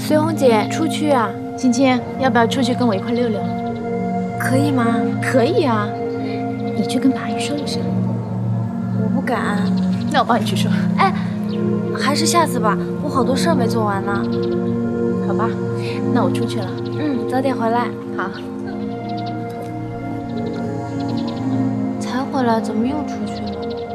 随红姐出去啊？ 青青，要不要出去跟我一块溜溜？ 可以吗？ 可以啊，你去跟马阿姨说一声。 我不敢。 那我帮你去说。 哎，还是下次吧，我好多事儿没做完呢。 好吧，那我出去了。 早点回来。 好。 才回来，怎么又出去？